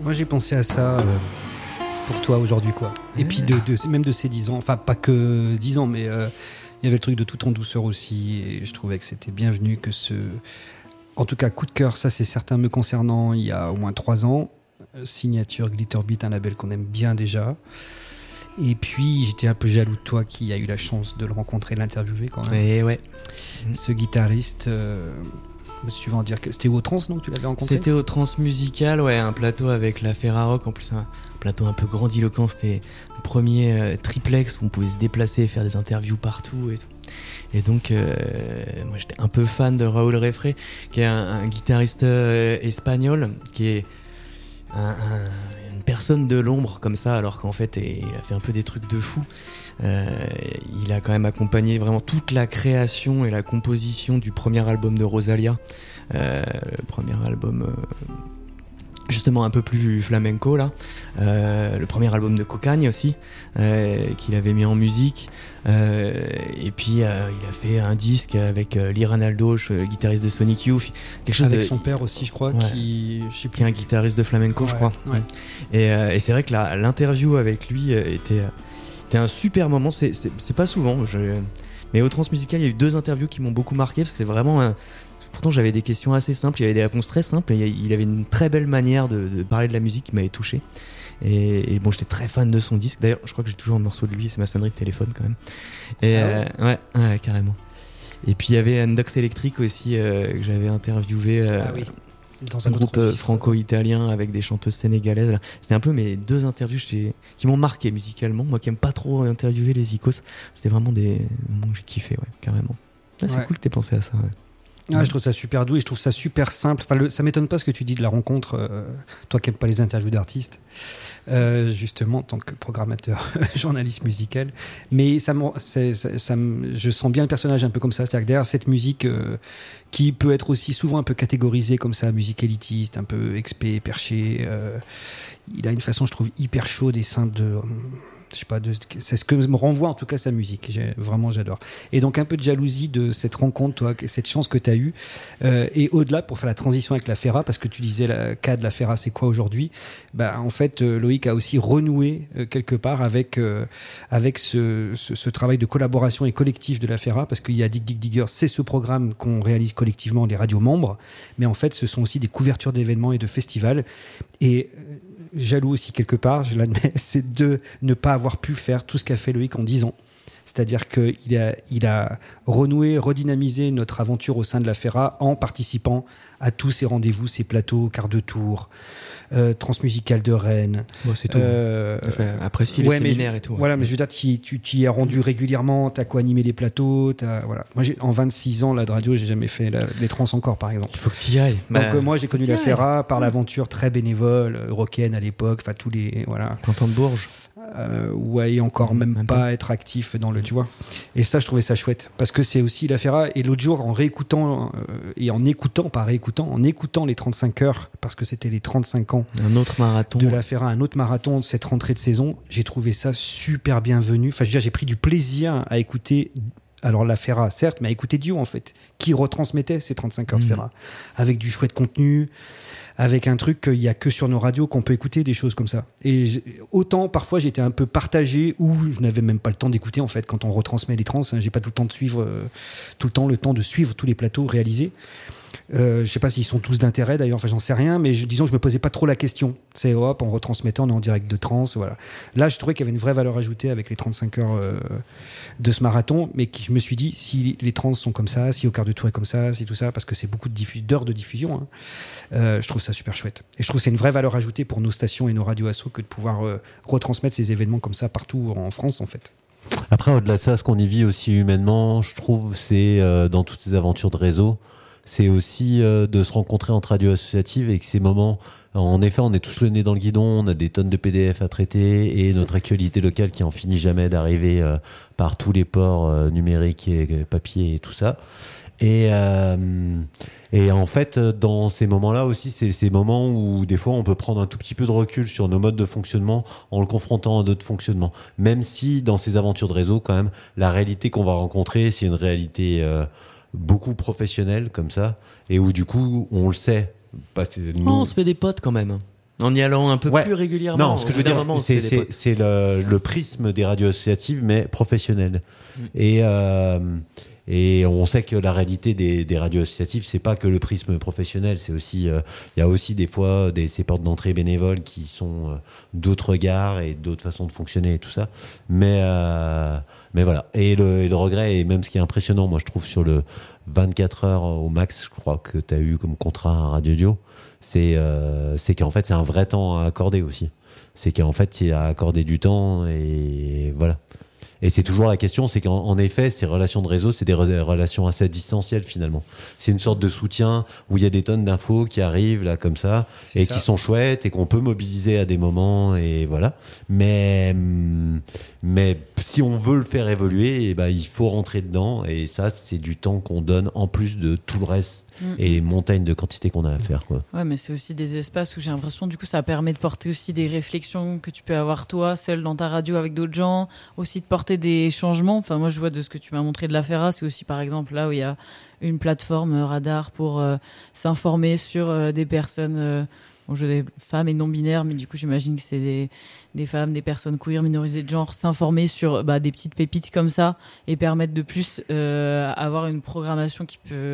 Moi j'ai pensé à ça pour toi aujourd'hui quoi. Et puis même de ces 10 ans, enfin pas que 10 ans, mais il y avait le truc de Tout en douceur aussi, et je trouvais que c'était bienvenu que en tout cas coup de cœur, ça c'est certain me concernant, il y a au moins 3 ans, signature Glitterbeat, un label qu'on aime bien déjà. Et puis j'étais un peu jaloux de toi qui a eu la chance de le rencontrer, de l'interviewer quand même. Et ouais. Ce guitariste, me suivant dire que c'était au Trans, non, que tu l'avais rencontré ? C'était au Transmusical, ouais, un plateau avec la Ferrarock, en plus un plateau un peu grandiloquent, c'était le premier triplex où on pouvait se déplacer et faire des interviews partout et tout. Et donc moi j'étais un peu fan de Raúl Refré, qui est un guitariste espagnol, qui est une personne de l'ombre comme ça, alors qu'en fait il a fait un peu des trucs de fou. Il a quand même accompagné vraiment toute la création et la composition du premier album de Rosalia, le premier album justement un peu plus flamenco là, le premier album de Cocagne aussi, qu'il avait mis en musique, et puis il a fait un disque avec Lee Ranaldo, guitariste de Sonic Youth, quelque chose avec son père aussi, je crois, ouais, qui je sais plus, qui est un guitariste de flamenco, ouais, je crois, ouais. Et c'est vrai que l'interview avec lui était un super moment. C'est pas souvent, mais au Transmusical il y a eu 2 interviews qui m'ont beaucoup marqué, parce que c'est vraiment pourtant j'avais des questions assez simples, il y avait des réponses très simples, et il avait une très belle manière de parler de la musique qui m'avait touché. Et bon, j'étais très fan de son disque. D'ailleurs, je crois que j'ai toujours un morceau de lui, c'est ma sonnerie de téléphone quand même. Et ouais, carrément. Et puis il y avait Andox Electric aussi, que j'avais interviewé. Oui. Dans un groupe franco-italien avec des chanteuses sénégalaises là. C'était un peu mes 2 interviews qui m'ont marqué musicalement. Moi qui aime pas trop interviewer les icos, c'était vraiment des moments que j'ai kiffé, ouais, carrément. Ah, c'est cool que t'aies pensé à ça, ouais. Ah, je trouve ça super doux et je trouve ça super simple. Enfin, ça m'étonne pas ce que tu dis de la rencontre, toi qui n'aimes pas les interviews d'artistes, justement en tant que programmateur, journaliste musical. Mais je sens bien le personnage un peu comme ça, c'est-à-dire que derrière cette musique qui peut être aussi souvent un peu catégorisée comme ça, musique élitiste, un peu expé, perché, il a une façon, je trouve, hyper chaude et simple de... Je sais pas, c'est ce que me renvoie en tout cas sa musique. J'adore. Et donc un peu de jalousie de cette rencontre, toi, cette chance que tu as eue. Et au-delà, pour faire la transition avec la Ferra, parce que tu disais le cas de la Ferra, c'est quoi aujourd'hui ? Bah, en fait, Loïc a aussi renoué quelque part avec ce travail de collaboration et collectif de la Ferra, parce qu'il y a Dig Dig Digger, c'est ce programme qu'on réalise collectivement, les radios membres, mais en fait, ce sont aussi des couvertures d'événements et de festivals. Et jaloux aussi quelque part, je l'admets, c'est de ne pas avoir pu faire tout ce qu'a fait Loïc en 10 ans. C'est-à-dire qu'il a renoué, redynamisé notre aventure au sein de la Ferra en participant à tous ces rendez-vous, ces plateaux, quart de tour, Transmusical de Rennes. Bon, c'est tout. Apprécie les séminaires et tout. Voilà, mais je veux dire, tu y es rendu régulièrement, tu as co-animé les plateaux. Voilà. Moi, en 26 ans là, de radio, j'ai jamais fait les trans encore, par exemple. Il faut que tu y ailles. Donc, moi, j'ai connu la Ferra par l'aventure très bénévole, rock'n'roll à l'époque, enfin, tous les. Voilà. Canton de Bourges. Ouais, et encore même pas être actif dans le, tu vois. Et ça, je trouvais ça chouette, parce que c'est aussi la Ferra. Et l'autre jour, en réécoutant en écoutant les 35 heures, parce que c'était les 35 ans un autre marathon de la Ferra, un autre marathon de cette rentrée de saison, j'ai trouvé ça super bienvenu. Enfin, je veux dire, j'ai pris du plaisir à écouter. Alors la Ferra, certes, mais à écouter Dio, en fait, qui retransmettait ces 35 heures de Ferra, avec du chouette contenu, avec un truc qu'il n'y a que sur nos radios qu'on peut écouter des choses comme ça. Et autant, parfois, j'étais un peu partagé, ou je n'avais même pas le temps d'écouter, en fait, quand on retransmet les trans, j'ai pas tout le temps de suivre, le temps de suivre tous les plateaux réalisés. Je sais pas s'ils sont tous d'intérêt d'ailleurs, enfin j'en sais rien, mais disons que je me posais pas trop la question. C'est hop, en retransmettant, on est en direct de trans, voilà. Là, je trouvais qu'il y avait une vraie valeur ajoutée avec les 35 heures de ce marathon, mais je me suis dit, si les trans sont comme ça, si au quart de tour est comme ça, si tout ça, parce que c'est beaucoup d'heures de diffusion, hein, je trouve ça super chouette. Et je trouve que c'est une vraie valeur ajoutée pour nos stations et nos radios asso que de pouvoir retransmettre ces événements comme ça partout en France, en fait. Après, au-delà de ça, ce qu'on y vit aussi humainement, je trouve, c'est dans toutes ces aventures de réseau, c'est aussi de se rencontrer entre radios associatives et que ces moments, en effet, on est tous le nez dans le guidon, on a des tonnes de PDF à traiter et notre actualité locale qui en finit jamais d'arriver par tous les ports numériques et papier et tout ça. Et en fait, dans ces moments-là aussi, c'est ces moments où des fois on peut prendre un tout petit peu de recul sur nos modes de fonctionnement en le confrontant à d'autres fonctionnements. Même si dans ces aventures de réseau, quand même, la réalité qu'on va rencontrer, c'est une réalité beaucoup professionnelle comme ça, et où du coup, on le sait. On se fait des potes quand même. En y allant un peu plus régulièrement. Non, ce que je veux dire, c'est le prisme des radios associatives, mais professionnelles. Et on sait que la réalité des radios associatives, c'est pas que le prisme professionnel, c'est aussi, il y a aussi des fois ces portes d'entrée bénévoles qui sont d'autres regards et d'autres façons de fonctionner et tout ça. Mais voilà. Et le regret, et même ce qui est impressionnant, moi je trouve, sur le 24 heures au max, je crois que tu as eu comme contrat à Radio Dio, c'est qu'en fait c'est un vrai temps à accorder aussi. C'est qu'en fait il y a à accorder du temps et voilà. Et c'est toujours la question, c'est qu'en effet, ces relations de réseau, c'est des relations assez distancielles finalement. C'est une sorte de soutien où il y a des tonnes d'infos qui arrivent là comme ça et qui sont chouettes et qu'on peut mobiliser à des moments et voilà. Mais si on veut le faire évoluer, et ben il faut rentrer dedans et ça, c'est du temps qu'on donne en plus de tout le reste et les montagnes de quantité qu'on a à faire, quoi. Ouais, mais c'est aussi des espaces où j'ai l'impression, du coup, ça permet de porter aussi des réflexions que tu peux avoir toi, seul dans ta radio avec d'autres gens, aussi de porter des changements. Enfin, moi, je vois de ce que tu m'as montré de la FERA, c'est aussi, par exemple, là où il y a une plateforme radar pour s'informer sur des personnes, des femmes et non-binaires, mais du coup, j'imagine que c'est des femmes, des personnes queer, minorisées de genre, s'informer sur des petites pépites comme ça et permettre de plus avoir une programmation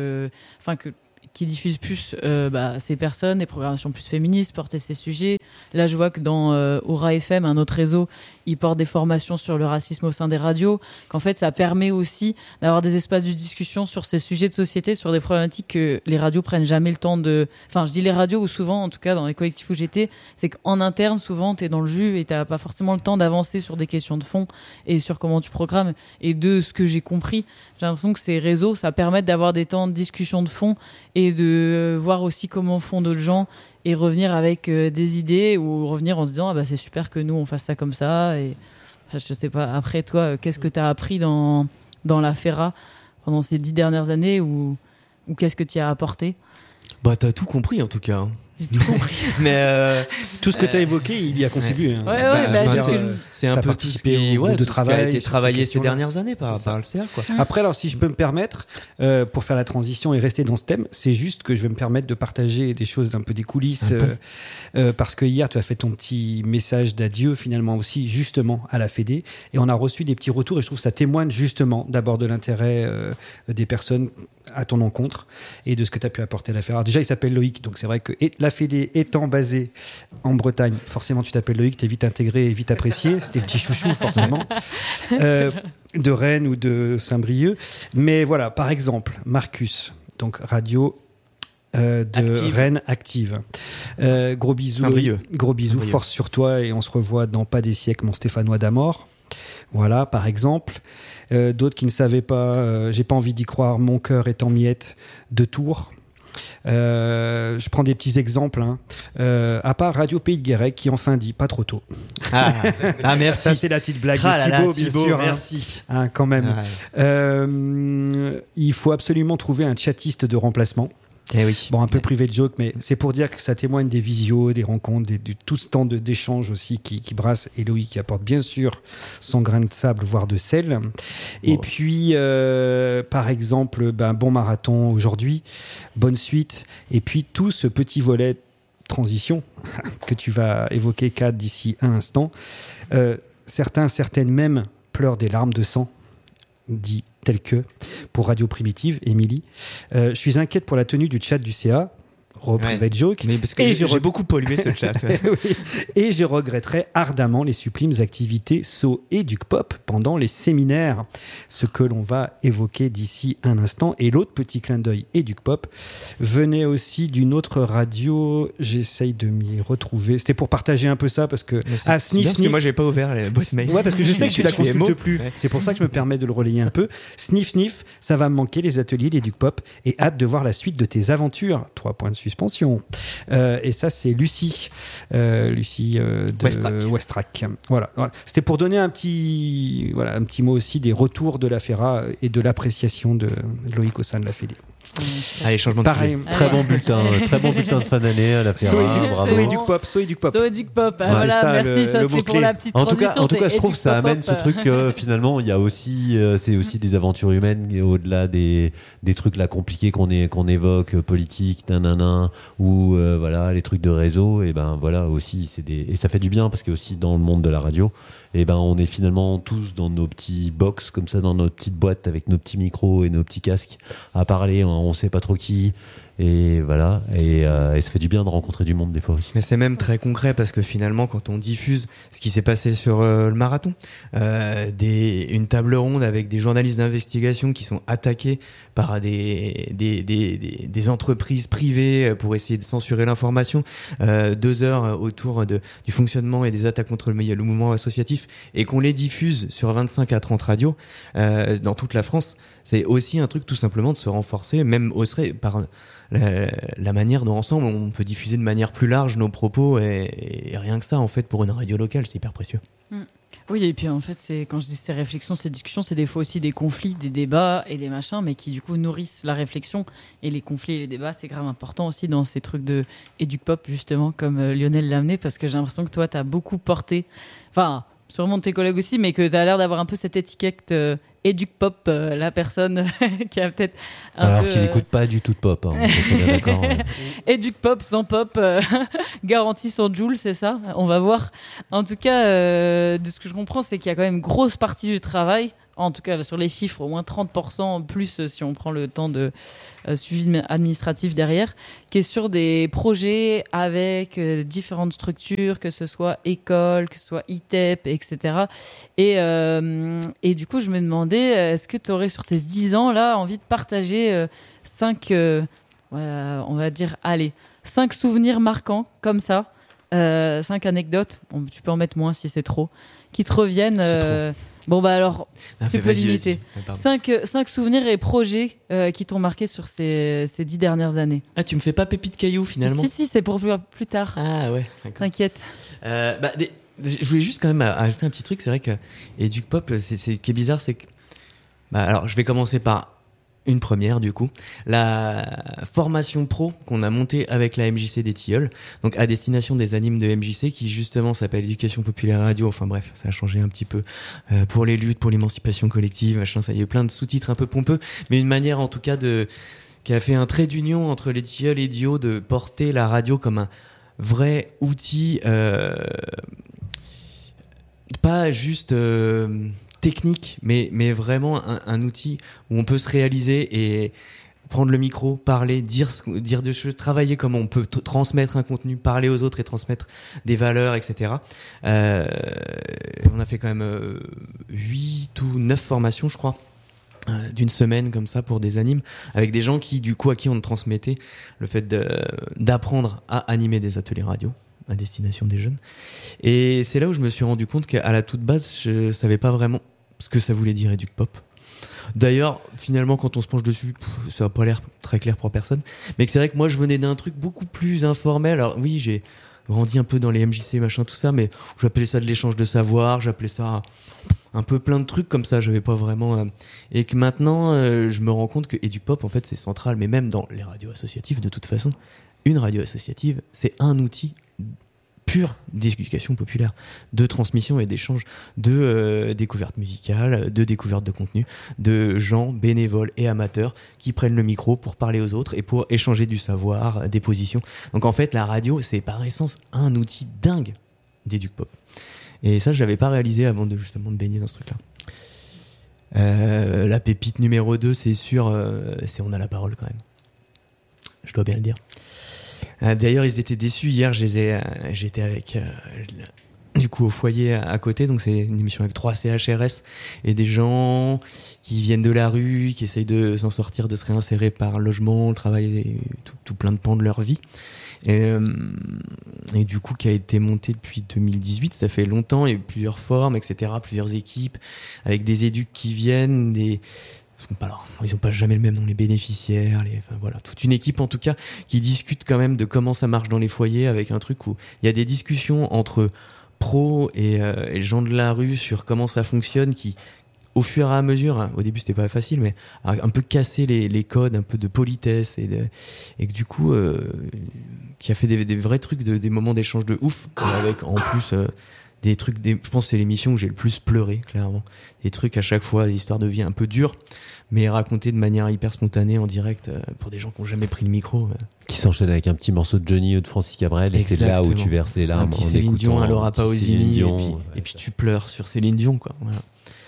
qui diffuse plus ces personnes, des programmations plus féministes, porter ces sujets. Là, je vois que dans Aura FM, un autre réseau, ils portent des formations sur le racisme au sein des radios, qu'en fait, ça permet aussi d'avoir des espaces de discussion sur ces sujets de société, sur des problématiques que les radios prennent jamais le temps de... Enfin, je dis les radios, ou souvent, en tout cas, dans les collectifs où j'étais, c'est qu'en interne, souvent, t'es dans le jus et t'as pas forcément le temps d'avancer sur des questions de fond et sur comment tu programmes. Et de ce que j'ai compris, j'ai l'impression que ces réseaux, ça permet d'avoir des temps de discussion de fond et de voir aussi comment font d'autres gens et revenir avec des idées ou revenir en se disant c'est super que nous on fasse ça comme ça. Et je sais pas, après toi, qu'est-ce que tu as appris dans la FERA pendant ces 10 dernières années ou qu'est-ce que tu as apporté? T'as tout compris en tout cas. J'ai tout compris. Mais tout ce que tu as évoqué, il y a contribué. C'est un peu tout ce qui de travail a été travaillé ces dernières années par le CA, quoi. Après, alors, si je peux me permettre, pour faire la transition et rester dans ce thème, c'est juste que je vais me permettre de partager des choses d'un peu des coulisses, parce que hier, tu as fait ton petit message d'adieu, finalement aussi, justement, à la Fédé, et on a reçu des petits retours, et je trouve que ça témoigne justement, d'abord de l'intérêt des personnes à ton encontre, et de ce que tu as pu apporter à la FERA. Déjà, il s'appelle Loïc, donc c'est vrai que la Fédé étant basée en Bretagne, forcément tu t'appelles Loïc, t'es vite intégré et vite apprécié, c'est des petits chouchous forcément, de Rennes ou de Saint-Brieuc. Mais voilà, par exemple, Marcus, donc radio de Rennes active. Gros bisous, force sur toi et on se revoit dans pas des siècles, mon Stéphanois d'Amor. Voilà, par exemple. D'autres qui ne savaient pas, j'ai pas envie d'y croire, mon cœur est en miettes, de Tours. Je prends des petits exemples, à part Radio Pays de Guérec qui enfin dit pas trop tôt. Merci. Ça c'est la petite blague de Thibaut, bien sûr. Merci. Quand même. Il faut absolument trouver un chatiste de remplacement. Eh oui. Bon, un peu privé de joke, mais c'est pour dire que ça témoigne des visios, des rencontres, tout ce temps d'échange aussi qui brasse, et Loïc qui apporte bien sûr son grain de sable, voire de sel. Et puis, par exemple, bon marathon aujourd'hui, bonne suite, et puis tout ce petit volet transition que tu vas évoquer, Kat, d'ici un instant. Certaines même pleurent des larmes de sang, dit tel que pour Radio Primitive, Émilie. Je suis inquiète pour la tenue du chat du CA. Private joke. Mais parce que j'ai beaucoup pollué ce chat. Oui. Et je regretterai ardemment les sublimes activités So et Duc Pop pendant les séminaires, ce que l'on va évoquer d'ici un instant. Et l'autre petit clin d'œil et Duc Pop venait aussi d'une autre radio. J'essaye de m'y retrouver. C'était pour partager un peu ça parce que Sniff, parce que moi j'ai pas ouvert les boîtes mail. Ouais, parce que je sais que tu la consultes plus. Ouais. C'est pour ça que je me permets de le relayer un peu. Sniff, ça va me manquer les ateliers des Duc Pop et hâte de voir la suite de tes aventures. 3 points de suspension. Et ça, c'est Lucie de Westrack. Voilà. C'était pour donner un petit mot aussi des retours de la FERA et de l'appréciation de Loïc au sein de la Fédé. Allez, changement de Pareil. sujet. Très bon bulletin de fin d'année à la So Ferra, bravo. Educ Pop. So Educ Pop. Ouais, Voilà, c'est ça, merci, ça le c'était pour mot-clé. la petite En tout transition. cas, c'est je trouve que ça Educ amène Pop. ce truc que finalement, il y a aussi, c'est aussi des aventures humaines et au-delà des trucs là compliqués qu'on évoque, politiques, ou voilà, les trucs de réseau. Et ben voilà aussi, et ça fait du bien parce que aussi dans le monde de la radio, et ben on est finalement tous dans nos petits box comme ça, dans nos petites boîtes avec nos petits micros et nos petits casques à parler. On sait pas trop qui. Et voilà, et ça fait du bien de rencontrer du monde des fois aussi. Mais c'est même très concret parce que finalement, quand on diffuse ce qui s'est passé sur le marathon, une table ronde avec des journalistes d'investigation qui sont attaqués par des entreprises privées pour essayer de censurer l'information, 2 heures autour du fonctionnement et des attaques contre le mouvement associatif, et qu'on les diffuse sur 25 à 30 radios dans toute la France, c'est aussi un truc tout simplement de se renforcer, même par la manière dont ensemble on peut diffuser de manière plus large nos propos, et rien que ça en fait pour une radio locale c'est hyper précieux. Oui, et puis en fait, quand je dis ces réflexions, ces discussions, c'est des fois aussi des conflits, des débats et des machins, mais qui du coup nourrissent la réflexion. Et les conflits et les débats, c'est grave important aussi dans ces trucs de Educ Pop, justement, comme Lionel l'a amené, parce que j'ai l'impression que toi, t'as beaucoup porté, enfin, sûrement de tes collègues aussi, mais que t'as l'air d'avoir un peu cette étiquette Educ Pop, la personne qui a peut-être un Alors peu... qu'il n'écoute pas du tout de pop, hein, on est bien d'accord. Educ Pop, sans pop, garantie sur Joule, c'est ça. On va voir. En tout cas, de ce que je comprends, c'est qu'il y a quand même une grosse partie du travail, en tout cas sur les chiffres, au moins 30% plus si on prend le temps de suivi administratif derrière, qui est sur des projets avec différentes structures, que ce soit école, que ce soit ITEP, etc. Et du coup, je me demandais, est-ce que tu aurais sur tes 10 ans là envie de partager 5, on va dire, 5 souvenirs marquants comme ça, 5 anecdotes, tu peux en mettre moins si c'est trop, qui te reviennent. Bon bah alors, tu peux limiter. 5 souvenirs et projets qui t'ont marqué sur ces 10 dernières années. Ah, tu me fais pas pépite caillou finalement? Si, c'est pour plus tard. Ah ouais, d'accord. T'inquiète. Je voulais juste quand même ajouter un petit truc. C'est vrai que Educ Pop, ce qui est bizarre, c'est que... alors, je vais commencer par une première du coup, la formation pro qu'on a montée avec la MJC des Tilleuls, donc à destination des animes de MJC, qui justement s'appelle Éducation Populaire Radio. Enfin bref, ça a changé un petit peu pour les luttes, pour l'émancipation collective, machin. Ça y a eu plein de sous-titres un peu pompeux, mais une manière en tout cas qui a fait un trait d'union entre les Tilleuls et Dio, de porter la radio comme un vrai outil, pas juste technique, mais vraiment un outil où on peut se réaliser et prendre le micro, parler, dire des choses, travailler comme on peut transmettre un contenu, parler aux autres et transmettre des valeurs, etc. On a fait quand même 8 ou 9 formations, je crois, d'une semaine comme ça pour des animes, avec des gens qui, du coup, à qui on transmettait le fait d'apprendre à animer des ateliers radio à destination des jeunes. Et c'est là où je me suis rendu compte qu'à la toute base, je savais pas vraiment ce que ça voulait dire Educ Pop. D'ailleurs, finalement, quand on se penche dessus, ça n'a pas l'air très clair pour personne. Mais que c'est vrai que moi, je venais d'un truc beaucoup plus informel. Alors oui, j'ai grandi un peu dans les MJC, machin, tout ça, mais j'appelais ça de l'échange de savoir, j'appelais ça un peu plein de trucs comme ça, j'avais pas vraiment... Et que maintenant, je me rends compte que Educ Pop, en fait, c'est central, mais même dans les radios associatives, de toute façon, une radio associative, c'est un outil pure d'éducation populaire, de transmission et d'échange, de découverte musicale, de découverte de contenu, de gens bénévoles et amateurs qui prennent le micro pour parler aux autres et pour échanger du savoir, des positions. Donc en fait, la radio, c'est par essence un outil dingue d'Educ Pop. Et ça, je l'avais pas réalisé avant de baigner dans ce truc-là. La pépite numéro 2, c'est sûr, c'est On a la parole quand même. Je dois bien le dire. D'ailleurs, ils étaient déçus. Hier, j'étais avec, du coup, au foyer à côté. Donc, c'est une émission avec 3 CHRS et des gens qui viennent de la rue, qui essayent de s'en sortir, de se réinsérer par logement, le travail, et tout plein de pans de leur vie. Et du coup, qui a été monté depuis 2018. Ça fait longtemps. Il y a eu plusieurs formes, etc., plusieurs équipes, avec des éducs qui viennent, alors, ils n'ont pas jamais le même nom, les bénéficiaires, enfin voilà, toute une équipe en tout cas qui discute quand même de comment ça marche dans les foyers, avec un truc où il y a des discussions entre pros et gens de la rue sur comment ça fonctionne, qui au fur et à mesure, hein, au début c'était pas facile, mais un peu casser les codes, un peu de politesse et que du coup, qui a fait des vrais trucs, des moments d'échange de ouf, avec en plus des trucs, je pense que c'est l'émission où j'ai le plus pleuré, clairement. Des trucs à chaque fois, des histoires de vie un peu dures, mais racontées de manière hyper spontanée en direct pour des gens qui n'ont jamais pris le micro. Qui s'enchaîne avec un petit morceau de Johnny ou de Francis Cabrel, et c'est là où tu verses les larmes. Un petit Céline Dion, alors à Pausini, et puis ça. tu pleures sur Céline Dion, quoi. Voilà.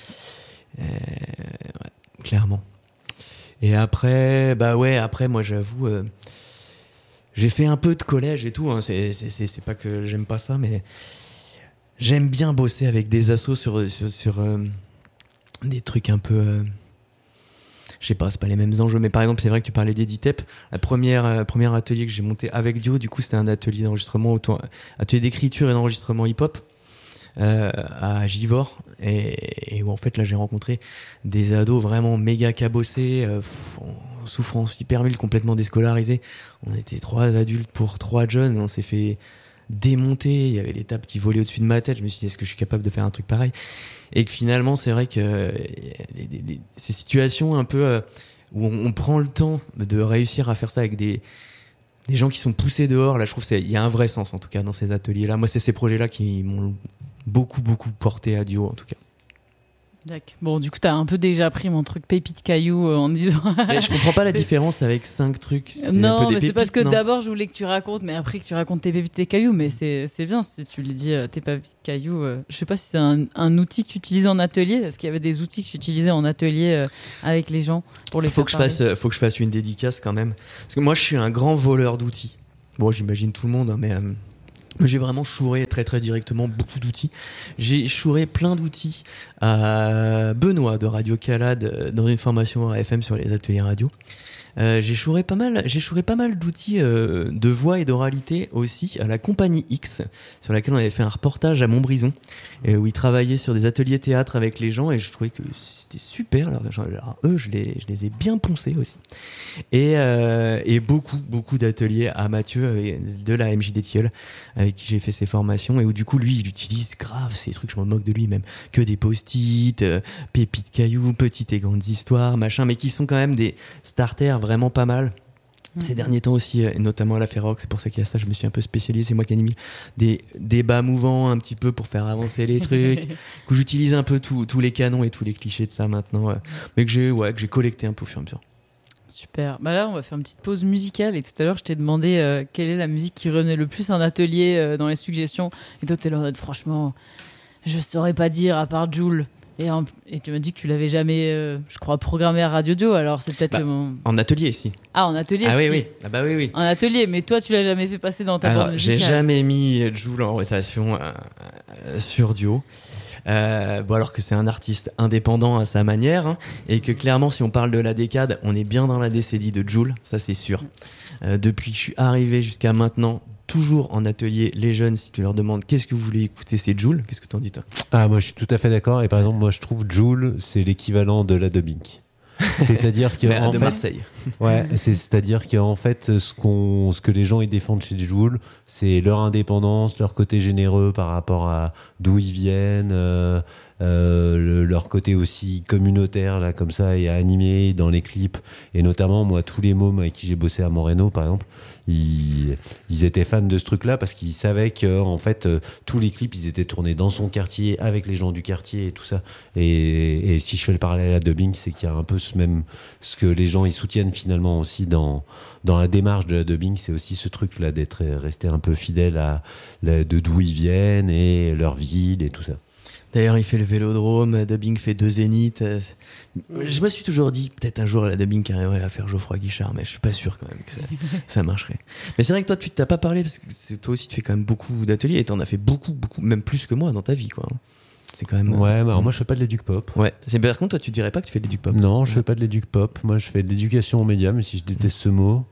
Clairement. Et après, après, moi j'avoue, j'ai fait un peu de collège et tout, hein. C'est pas que j'aime pas ça, mais j'aime bien bosser avec des assos sur des trucs un peu, je sais pas, c'est pas les mêmes enjeux, mais par exemple, c'est vrai que tu parlais d'Editep. La premier atelier que j'ai monté avec Dio, du coup, c'était un atelier d'enregistrement, atelier d'écriture et d'enregistrement hip-hop à Givors, et où en fait là j'ai rencontré des ados vraiment méga cabossés, en souffrance hyper mille, complètement déscolarisés. On était 3 adultes pour 3 jeunes, on s'est fait démonter, il y avait les tables qui volaient au-dessus de ma tête. Je me suis dit, est-ce que je suis capable de faire un truc pareil? Et que finalement c'est vrai que ces situations un peu où on prend le temps de réussir à faire ça avec des gens qui sont poussés dehors, là je trouve qu'il y a un vrai sens en tout cas dans ces ateliers là. Moi c'est ces projets là qui m'ont beaucoup porté à Dio en tout cas. D'accord. Bon, du coup, t'as un peu déjà pris mon truc pépite caillou en disant. Mais je comprends pas la différence avec 5 trucs. Non, un peu des mais c'est parce que pépites, non d'abord je voulais que tu racontes, mais après que tu racontes tes pépites, tes cailloux. Mais c'est bien si tu le dis, tes pépites cailloux. Je sais pas si c'est un outil que tu utilisais en atelier. Est-ce qu'il y avait des outils que tu utilisais en atelier avec les gens pour les faut faire que je fasse une dédicace quand même. Parce que moi, je suis un grand voleur d'outils. Bon, j'imagine tout le monde, hein, mais j'ai vraiment chouré très très directement beaucoup d'outils. J'ai chouré plein d'outils à Benoît de Radio Calade dans une formation à FM sur les ateliers radio. J'ai chouré pas mal d'outils de voix et d'oralité aussi à la Compagnie X, sur laquelle on avait fait un reportage à Montbrison, où ils travaillaient sur des ateliers théâtre avec les gens, et je trouvais que c'était super. Alors eux, je les ai bien poncés aussi. Et beaucoup d'ateliers à Mathieu de la MJD Tilleul, avec qui j'ai fait ces formations, et où du coup lui il utilise grave ces trucs, je me moque de lui même, que des post-it, pépites cailloux, petites et grandes histoires, machin, mais qui sont quand même des starters vraiment pas mal. Ces derniers temps aussi, notamment à la Ferroc, c'est pour ça qu'il y a ça, je me suis un peu spécialisé, c'est moi qui anime des débats mouvants un petit peu pour faire avancer les trucs, que j'utilise un peu tous les canons et tous les clichés de ça maintenant, mais que j'ai collecté un peu au fur et à mesure. Super. Bah là, on va faire une petite pause musicale. Et tout à l'heure, je t'ai demandé quelle est la musique qui revenait le plus en atelier dans les suggestions. Et toi, t'es là, franchement, je saurais pas dire à part Jul. Et tu m'as dit que tu l'avais jamais, je crois, programmé à Radio Dio. Alors c'est peut-être en atelier, si. Ah, en atelier. Ah si. oui. Ah bah oui. En atelier, mais toi, tu l'as jamais fait passer dans ta bande musicale. J'ai jamais mis Jul en rotation sur Dio. Bon, alors que c'est un artiste indépendant à sa manière, hein, et que clairement, si on parle de la décade, on est bien dans la décennie de Jul, ça c'est sûr. Depuis que je suis arrivé jusqu'à maintenant, toujours en atelier, les jeunes, si tu leur demandes qu'est-ce que vous voulez écouter, c'est Jul. Qu'est-ce que t'en dis, toi? Ah, moi je suis tout à fait d'accord. Et par exemple, moi je trouve Jul, c'est l'équivalent de la dubbing. C'est-à-dire que de Marseille. Ouais, c'est-à-dire qu'en fait, ce que les gens ils défendent chez Jul, c'est leur indépendance, leur côté généreux par rapport à d'où ils viennent, leur côté aussi communautaire là comme ça et animé dans les clips, et notamment moi tous les mômes avec qui j'ai bossé à Moreno par exemple, ils étaient fans de ce truc-là parce qu'ils savaient que en fait tous les clips ils étaient tournés dans son quartier avec les gens du quartier et tout ça. Et si je fais le parallèle à dubbing, c'est qu'il y a un peu ce que les gens ils soutiennent finalement aussi dans la démarche de la dubbing, c'est aussi ce truc-là d'être resté un peu fidèle de d'où ils viennent et leur ville et tout ça. D'ailleurs, il fait le Vélodrome, dubbing fait 2 zéniths. Je me suis toujours dit, peut-être un jour la dubbing arriverait à faire Geoffroy Guichard, mais je suis pas sûr quand même que ça marcherait. Mais c'est vrai que toi, tu t'as pas parlé, parce que toi aussi, tu fais quand même beaucoup d'ateliers, et t'en as fait beaucoup, même plus que moi dans ta vie, quoi. C'est quand même. Ouais, mais alors moi, je fais pas de l'éduc pop. Ouais. Par contre, toi, tu dirais pas que tu fais de l'éduc pop. Non, je fais pas de l'éduc pop. Moi, je fais de l'éducation aux médias, même si je déteste ce mot.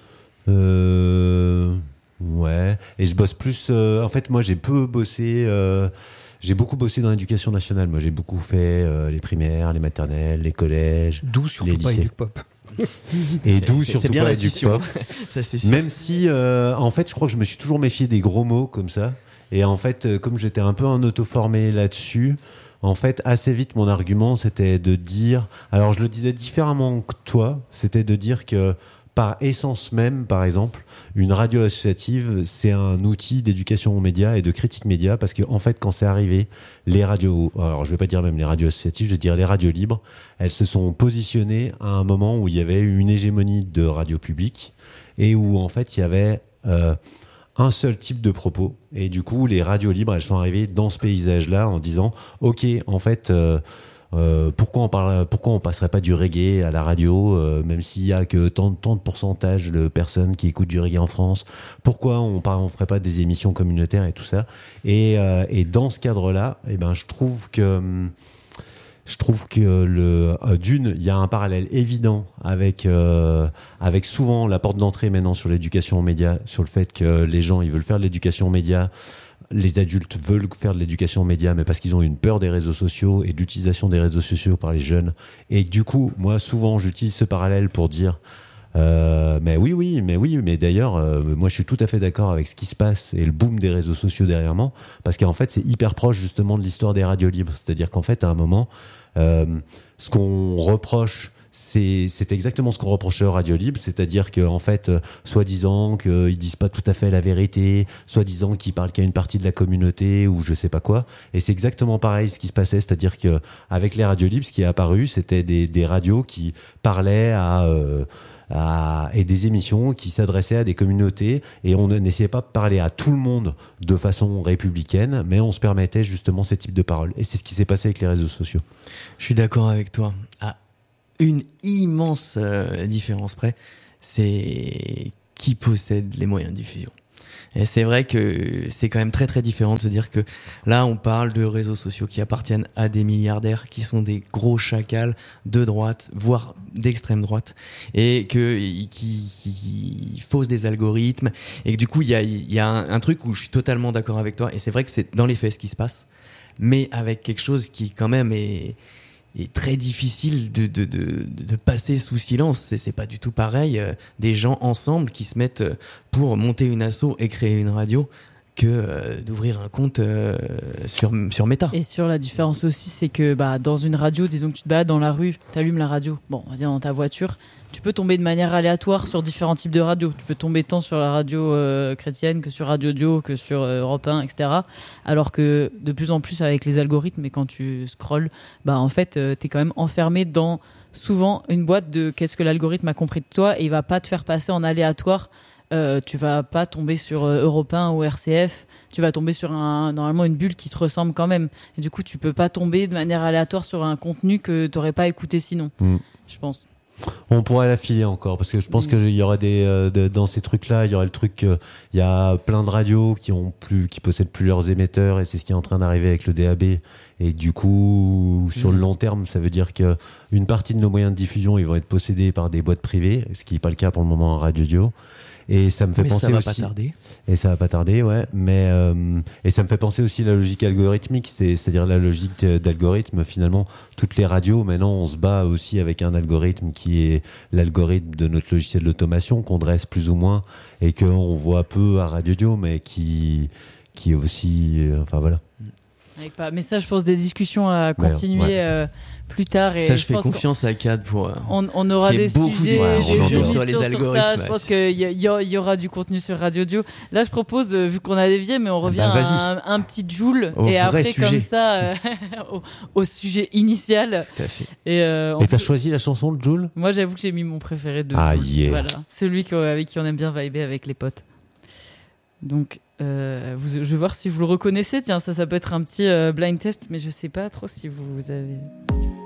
Ouais. Et je bosse plus. En fait, moi, j'ai beaucoup bossé dans l'éducation nationale. Moi, j'ai beaucoup fait les primaires, les maternelles, les collèges, d'où surtout les pas lycées. éduc pop. Et d'où surtout bien pas la éduc scission. pop. Ça, c'est sûr. Même si, en fait, je crois que je me suis toujours méfié des gros mots comme ça. Et en fait, comme j'étais un peu en auto-formé là-dessus, en fait, assez vite, mon argument, c'était de dire... Alors, je le disais différemment que toi. C'était de dire que, par essence même, par exemple, une radio associative, c'est un outil d'éducation aux médias et de critique média, parce que, en fait, quand c'est arrivé, les radios... Alors, je vais pas dire même les radios associatives, je vais dire les radios libres, elles se sont positionnées à un moment où il y avait une hégémonie de radio publique et où, en fait, il y avait... un seul type de propos, et du coup les radios libres elles sont arrivées dans ce paysage-là en disant ok, en fait pourquoi on passerait pas du reggae à la radio, même s'il y a que tant de pourcentage de personnes qui écoutent du reggae en France, pourquoi on ferait pas des émissions communautaires et tout ça, et dans ce cadre-là, je trouve que d'une, il y a un parallèle évident avec souvent la porte d'entrée maintenant sur l'éducation aux médias, sur le fait que les gens, ils veulent faire de l'éducation aux médias, les adultes veulent faire de l'éducation aux médias, mais parce qu'ils ont une peur des réseaux sociaux et de l'utilisation des réseaux sociaux par les jeunes. Et du coup, moi, souvent, j'utilise ce parallèle pour dire mais d'ailleurs, moi je suis tout à fait d'accord avec ce qui se passe et le boom des réseaux sociaux derrière moi, parce qu'en fait c'est hyper proche justement de l'histoire des radios libres. C'est-à-dire qu'en fait à un moment, ce qu'on reproche, c'est exactement ce qu'on reprochait aux radios libres, c'est-à-dire qu'en fait, soi-disant qu'ils disent pas tout à fait la vérité, soi-disant qu'ils parlent qu'à une partie de la communauté ou je sais pas quoi. Et c'est exactement pareil ce qui se passait, c'est-à-dire qu'avec les radios libres, ce qui est apparu, c'était des radios qui parlaient et des émissions qui s'adressaient à des communautés, et on n'essayait pas de parler à tout le monde de façon républicaine, mais on se permettait justement ces types de paroles. Et c'est ce qui s'est passé avec les réseaux sociaux. Je suis d'accord avec toi. À une immense différence près, c'est qui possède les moyens de diffusion. Et c'est vrai que c'est quand même très très différent de se dire que là on parle de réseaux sociaux qui appartiennent à des milliardaires qui sont des gros chacals de droite, voire d'extrême droite, et qui faussent des algorithmes, et que du coup il y a un truc où je suis totalement d'accord avec toi, et c'est vrai que c'est dans les faits ce qui se passe, mais avec quelque chose qui quand même est très difficile de passer sous silence. C'est pas du tout pareil, des gens ensemble qui se mettent pour monter une asso et créer une radio que d'ouvrir un compte sur Meta. Et sur la différence aussi, c'est que dans une radio, disons que tu te balades dans la rue, t'allumes la radio, on va dire dans ta voiture, tu peux tomber de manière aléatoire sur différents types de radios. Tu peux tomber tant sur la radio chrétienne que sur Radio Dio, que sur Europe 1, etc. Alors que de plus en plus avec les algorithmes et quand tu scrolles, en fait, t'es quand même enfermé dans souvent une boîte de qu'est-ce que l'algorithme a compris de toi, et il va pas te faire passer en aléatoire. Tu vas pas tomber sur Europe 1 ou RCF. Tu vas tomber sur normalement une bulle qui te ressemble quand même. Et du coup, tu peux pas tomber de manière aléatoire sur un contenu que t'aurais pas écouté sinon. Je pense. On pourrait l'affiler encore, parce que je pense qu'il y aura dans ces trucs-là, il y aura le truc, il y a plein de radios qui possèdent plus leurs émetteurs, et c'est ce qui est en train d'arriver avec le DAB. Et du coup, sur le long terme, ça veut dire qu'une partie de nos moyens de diffusion, ils vont être possédés par des boîtes privées, ce qui n'est pas le cas pour le moment en Radio Dio. Et ça me fait penser ça va aussi. Pas tarder. Et ça va pas tarder, ouais. Mais et ça me fait penser aussi à la logique algorithmique, c'est-à-dire la logique d'algorithme. Finalement, toutes les radios, maintenant, on se bat aussi avec un algorithme qui est l'algorithme de notre logiciel d'automation qu'on dresse plus ou moins et qu'on voit peu à Radio Dio, mais qui est aussi, enfin voilà. Mais ça, je pense des discussions à continuer plus tard. Et ça, je fais confiance à Cad pour. On aura des sujets sur les algorithmes. Ça. Je pense qu'il y aura du contenu sur Radio Dio. Là, je propose, vu qu'on a dévié, mais on revient à un petit Joule, et après sujet. Comme ça au sujet initial. Tout à fait. Et t'as choisi la chanson de Joule ? Moi, j'avoue que j'ai mis mon préféré de. Yeah. Voilà, celui avec qui on aime bien vibrer avec les potes. Donc, je vais voir si vous le reconnaissez. Tiens, ça peut être un petit blind test, mais je sais pas trop si vous avez.